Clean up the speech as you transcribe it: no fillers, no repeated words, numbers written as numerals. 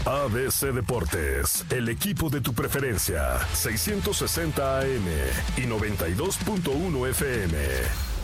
ABC Deportes, el equipo de tu preferencia, 660 AM y 92.1 FM.